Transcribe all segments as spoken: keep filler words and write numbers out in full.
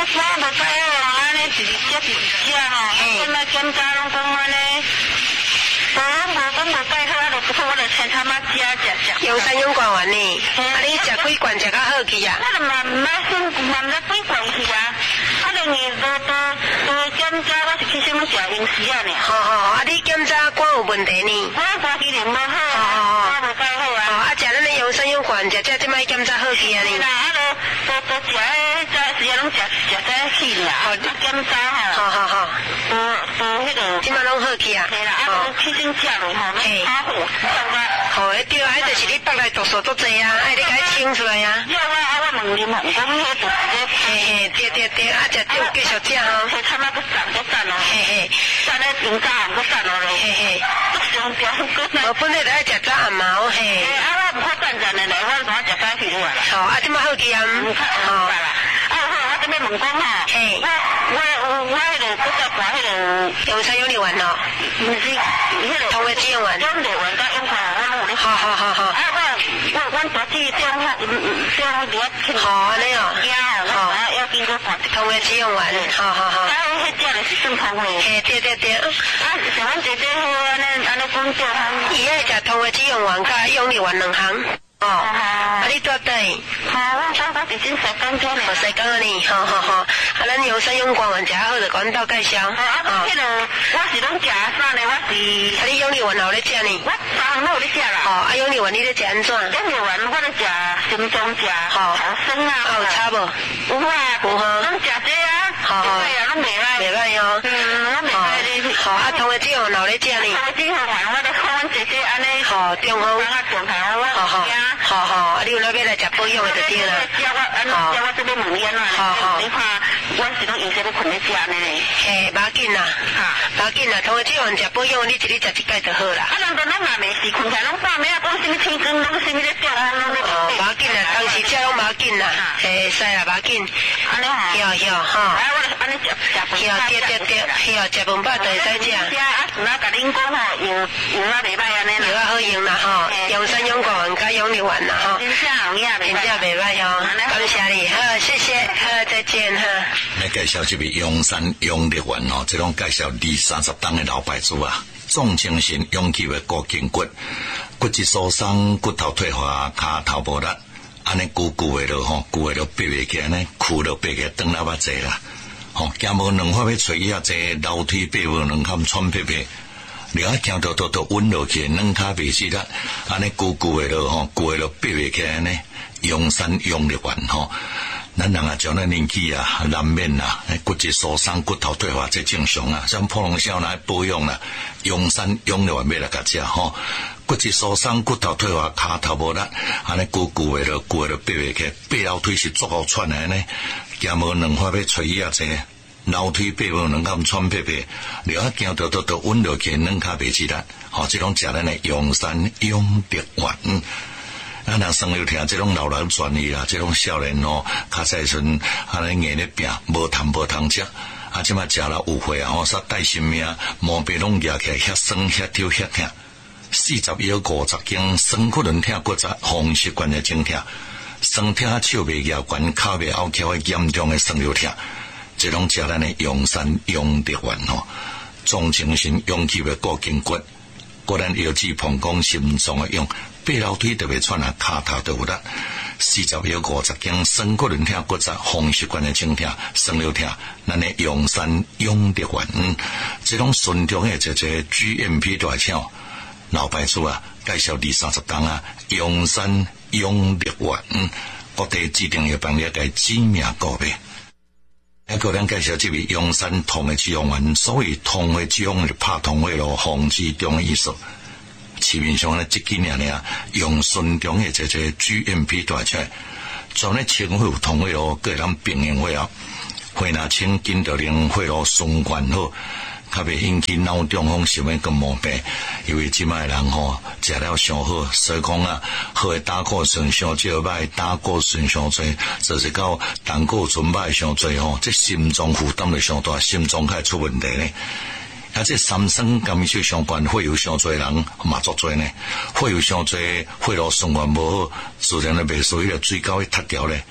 我无知哦，安尼一日只一日只吼，今仔检查拢讲安尼。无，无讲无介好，啊，就我就先他妈食食食。 用山用罐丸呢？啊，你食几罐食较好去啊？ 我就嘛唔捌先嘛唔捌几罐去啊。啊，另外都都都检查，我是去什么食饮食啊呢？ 好好，啊，你检查肝有问题呢？ 我肝机能无好啊，我无介好啊。 哦，啊，食咱的用山用罐，食食即摆检查好去啊呢？ 是啦，啊，都都都食诶，早时啊拢食食早起啦。哦，检查吼。好好好。都都迄个。即摆拢好去啊？系啦，啊，都去先食落吼，嘿，好好啊。 好，迄对啊，迄就是你北来毒素足济啊，哎，你甲伊清出来啊。 要我啊，我问啉红讲，迄就是咧。 嘿嘿，对对对，啊，食酒继续食吼。 嘿，他妈不散不散哦。嘿嘿，散咧平早暗不散哦咯。嘿嘿，不上吊个。我本来就爱食早暗毛嘿。 嘿，啊，我唔好散散的来，我我食早起来啦。 好，啊，即摆好去啊。 唔好啦。啊好，我这边问讲哈。嘿。我我我迄个搁再挂迄个。 用山用力丸哦。 唔是，迄个。 同个脂用丸。 用力丸甲用ขา我有咧。 好好好好。啊， 我我阮大姐中下中了。 好安尼哦。 好。啊，要经过看。 同个脂用丸。好好好。 啊，迄只就是正统的。 嘿，对对对。啊， 像阮姐姐好安尼安尼讲叫他。 伊爱食同个脂用丸甲用力丸两项。哦，啊，你住倒？ 好，我刚刚已经洗干净了。 我洗干呢，好好好。啊，咱用山用光丸食好就阮兜介绍。 哦，啊，迄个我是拢食啥呢？我是。啊， 你用力丸有咧食呢？ 我三项有咧食啦。 哦，啊，用力丸你咧食安怎？ 用力丸我咧食心中食，好生啊。 有差无？ 有啊。 有哈。 拢食这啊。好好。对啊，拢袂歹。 袂歹哦。 嗯，拢袂歹哩。 好，啊，同个脂肪有咧食呢？ 同个脂肪我咧看阮姐姐安尼。 好，中风。好好。好好，啊，你有哪要来食保养的就对了。 好，我这边问你安怎？好好。你看，我是拢用这个困咧食呢嘞。嘿，无要紧啦，哈，无要紧啦。同个脂肪食保养，你一日食一盖就好啦。啊，人都拢嘛没事，困起来拢半暝啊，讲什么天光，拢什么咧掉啊，拢咧。哦，无要紧啦，当时食拢无要紧啦。嘿，使啦，无要紧。安尼好。有有哈。啊，我安尼食食饭。有对对对，有食饭饱就会使食。食啊，那甲恁讲吼，用用啊袂歹安尼啦。药啊好用啦吼，用山用广甲用力丸啦吼。真正有影袂。真正袂歹哦，感谢你，好，谢谢，好，再见哈。 来介绍这位阳山阳力丸哦，这种介绍二三十档的老牌子啊，重精神永久的骨筋骨，骨质疏松、骨头退化、骹头无力，安尼久久的咯吼，久的咯爬袂起来呢，苦了爬起来，长了把济啦，吼，行无两发要找伊啊济，楼梯爬无两坎喘皮皮。了啊，行到到到稳落去，软骹袂死力，安尼久久的咯吼，久的咯爬袂起来呢。阳山阳力丸吼，咱人啊，将咱年纪啊，难免啊，骨质疏松、骨头退化，这正常啊。像普通少来保养啦，阳山阳力丸要来甲食吼。骨质疏松、骨头退化、骹头无力，安尼久久的咯，久的咯爬袂起，爬楼梯是足够喘的呢。行无两发要找伊啊济，楼梯爬无两坎喘皮皮，了啊行到到到稳落去，软骹袂起力。吼，这种食咱的阳山阳力丸。咱人生了听这种老人传伊啦，这种少年哦，较细阵安尼硬咧病，无痰无通食，啊，即马食了有血啊，吼，煞带性命，毛病拢压起来，遐酸遐跳遐疼，四十腰五十斤，酸骨轮疼骨折，风湿关节症疼，酸疼手袂摇悬，脚袂拗翘，严重的酸了疼，这种食咱的阳山阳力丸吼，重精神永久的骨筋骨，果然药剂膀胱心脏的用。爬楼梯特别喘啊，骹头都有力，四十腰五十斤，酸骨轮疼骨折，风湿关节症疼，酸了疼，咱的阳山阳力丸，这种顺中的这这 G M P 大厂老牌子啊，介绍二三十档啊，阳山阳力丸，各地指定药房了解知名个别。还个咱介绍这位阳山通的脂肪丸，所谓通的脂肪是拍通的咯，防治中的意思。市面上咧，这几年咧，用顺中的这这 G M P 大出来，专咧清血通血咯，个人病人血啊，血若清，筋着灵血咯，循环好，较袂引起脑中风什么个毛病。因为即卖人吼食了上好，所以讲啊，好的胆固醇上少，歹胆固醇上多，就是到胆固醇歹上多吼，这心脏负担就上大，心脏开始出问题咧。啊，这三酸甘血相关，血有上多人嘛足多呢，血有上多，血路循环无好，自然咧袂属于了水沟会塌掉咧。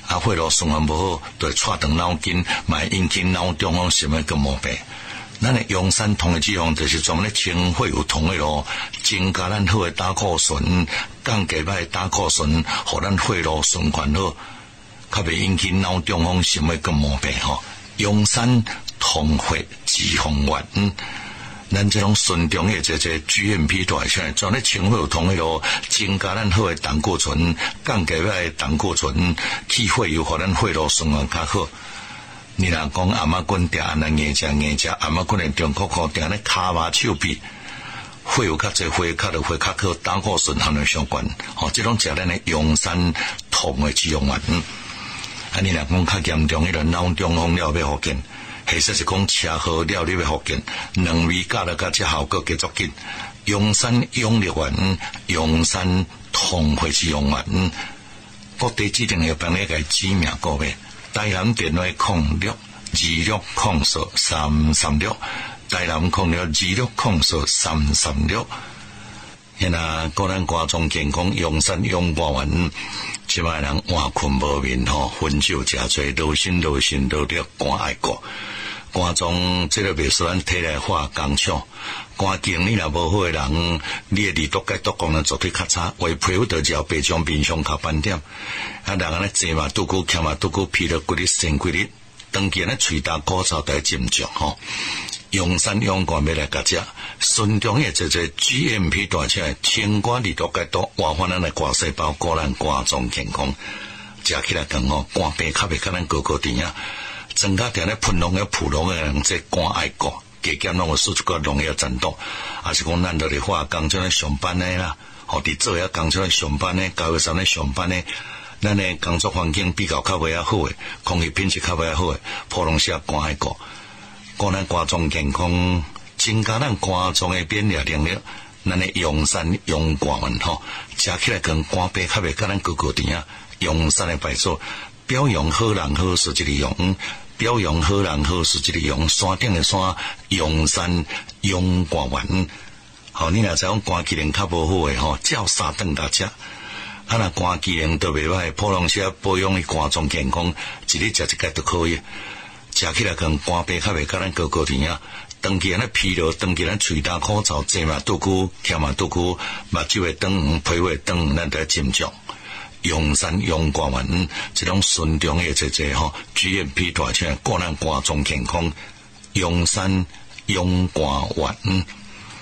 啊，血路循环无好，就会错动脑筋，嘛引起脑中风什么个毛病。咱的用山通的脂肪就是专门咧清血有通的咯，增加咱好的胆固醇，降低歹胆固醇，互咱血路循环好，较袂引起脑中风什么个毛病吼。用山通血脂肪丸。嗯咱这种顺中的这这 G M P 大出来，专咧清血有通的咯，增加咱好的胆固醇，降低歹胆固醇，去血又互咱血路循环较好。你若讲阿妈棍定安尼硬食硬食，阿妈棍的中国口定咧骹麻手臂，血有较济，血较着血较好，胆固醇含量相关。吼、哦，这种食咱的用山通的脂肪丸。嗯，啊，你若讲较严重，迄个脑中风了要复健。其实是讲车祸了你要复健，两味加了加这效果继续紧。用山用力丸、用山通血脂肪丸，各地指定药房咧个指名个别。台南电话空六二六空数三三六，台南空六二六空数三三六。现在个咱瓜中健康用山用瓜丸，即摆人晚困无眠吼，分酒食醉，劳心劳心劳力肝爱过。肝脏这个袂使咱体内化工厂，肝经你若无好的人，你的胰岛钙毒功能绝对较差，为皮肤得只白种面上较斑点，啊人安尼坐嘛拄久，徛嘛拄久，疲劳骨力、身骨力，当见咧喙焦口臭在症状吼。用山用肝要来甲食，顺中的这这 G M P 大出来，清肝胰岛钙毒，活化咱的肝细胞，固咱肝脏健康，食起来更好，肝病较袂甲咱高高甜啊。增加点咧喷农药、普农的人，这肝爱国，加减拢有输出个农药残毒，还是讲咱都咧化工厂咧上班咧啦，或伫做遐工厂咧上班咧，高月山咧上班咧，咱的工作环境比较较袂遐好诶，空气品质较袂遐好诶，普农些肝爱国，顾咱肝脏健康，增加咱肝脏的免疫能力，咱的用山用肝丸吼，食起来跟肝病较袂甲咱高高甜啊，用山的白素。表扬好人好事一个用，表扬好人好事一个用，山顶的山用山用肝丸。好，你若知讲肝机能较无好诶吼，照三顿来食。啊，若肝机能都袂歹，普通些保养的肝脏健康，一日食一个就可以。食起来跟肝病较袂甲咱高高甜啊。长期安尼疲劳，长期咱喙焦口臭，坐嘛拄久，徛嘛拄久，目睭会长黄，皮肤会长黄，咱得斟酌。用山用肝丸，这种顺中的这这吼 G M P 大出来，顾咱肝脏健康，用山用肝丸。